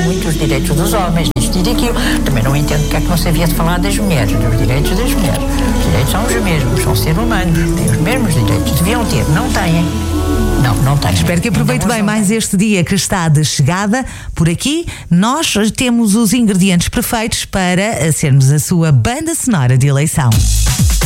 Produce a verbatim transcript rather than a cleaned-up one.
muito os direitos dos homens, isto e daquilo. Também não entendo porque é que não se havia de falar das mulheres, dos direitos das mulheres. Os direitos são os mesmos, são seres humanos, têm os mesmos direitos. Deviam ter, não têm. Não, não têm. Espero que aproveite bem mais este dia que está de chegada. Por aqui, nós temos os ingredientes perfeitos para sermos a sua banda sonora de eleição.